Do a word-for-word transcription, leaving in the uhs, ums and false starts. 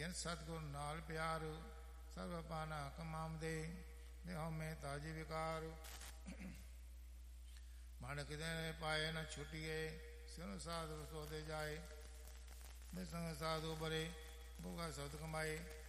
जिन सतगुरु नाल प्यार सर्व पाना कमाम दे देहो में ताजी विकार मानक देने पाए न छुटिए सुन साधु सो दे जाए संग साधु बरे भोगा शब्द कमाए